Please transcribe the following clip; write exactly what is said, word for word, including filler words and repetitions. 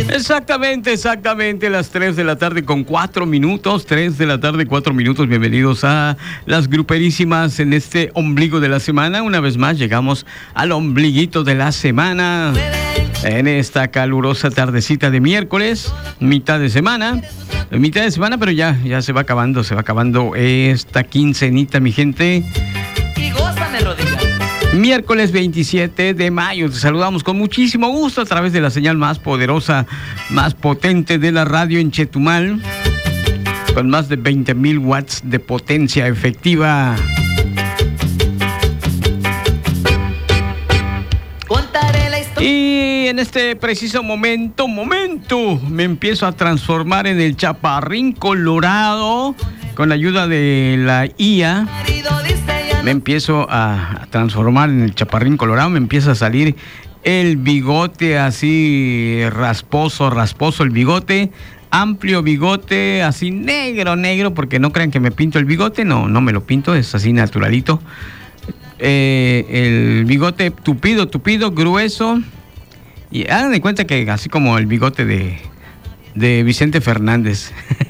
Exactamente, exactamente, las tres de la tarde con cuatro minutos, tres de la tarde, cuatro minutos. Bienvenidos a las gruperísimas en este ombligo de la semana. Una vez más llegamos al ombliguito de la semana en esta calurosa tardecita de miércoles, mitad de semana. Mitad de semana, pero ya, ya se va acabando, se va acabando esta quincenita, mi gente. Y gózame, rodilla. Miércoles veintisiete de mayo, te saludamos con muchísimo gusto a través de la señal más poderosa, más potente de la radio en Chetumal, con más de veinte mil watts de potencia efectiva. Contaré la historia. Y en este preciso momento, momento, me empiezo a transformar en el chaparrín colorado con la ayuda de la I A. Me empiezo a transformar en el chaparrín colorado, me empieza a salir el bigote así rasposo, rasposo el bigote, amplio bigote, así negro, negro, porque no crean que me pinto el bigote, no, no me lo pinto, es así naturalito. Eh, el bigote tupido, tupido, grueso, y hagan de cuenta que así como el bigote de, de Vicente Fernández.